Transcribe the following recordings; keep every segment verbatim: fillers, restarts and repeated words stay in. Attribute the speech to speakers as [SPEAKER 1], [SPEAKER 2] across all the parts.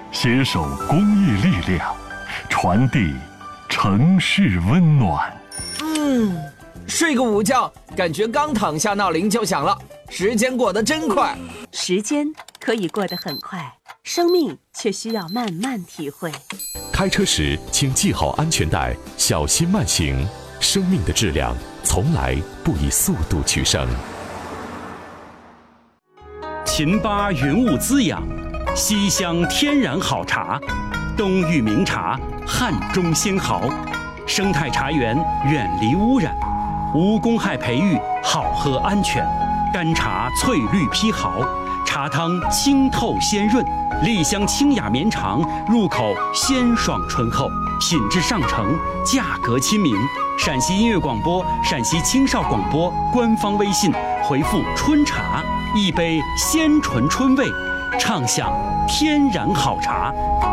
[SPEAKER 1] 携手公益力量，传递城市温暖。
[SPEAKER 2] 嗯，睡个午觉，感觉刚躺下闹铃就响了，时间过得真快。
[SPEAKER 3] 时间可以过得很快，生命却需要慢慢体会。
[SPEAKER 4] 开车时请系好安全带，小心慢行。生命的质量从来不以速度取胜。
[SPEAKER 5] 秦巴云雾滋养，西乡天然好茶，东域名茶，汉中仙毫。生态茶园远离污染，无公害培育，好喝安全。干茶翠绿披毫，茶汤清透鲜润，丽香清雅绵长，入口鲜爽醇厚，品质上乘，价格亲民。陕西音乐广播、陕西青少广播官方微信回复“春茶”，一杯鲜醇春味，畅享天然好茶。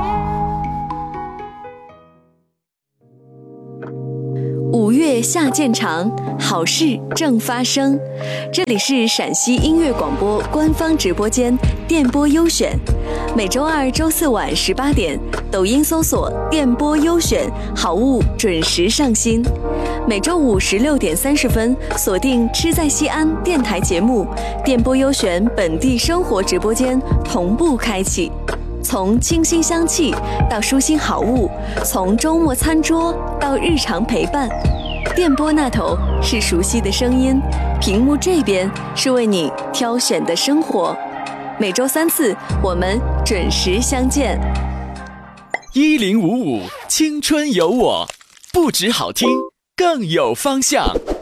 [SPEAKER 3] 五月下渐长，好事正发生。这里是陕西音乐广播官方直播间电波优选，每周二、周四晚十八点，抖音搜索“电波优选”，好物准时上新。每周五十六点三十分，锁定“吃在西安”电台节目，电波优选本地生活直播间同步开启。从清新香气到舒心好物，从周末餐桌到日常陪伴，电波那头是熟悉的声音，屏幕这边是为你挑选的生活。每周三次，我们准时相见。
[SPEAKER 6] 一零五五青春有我，不止好听，更有方向。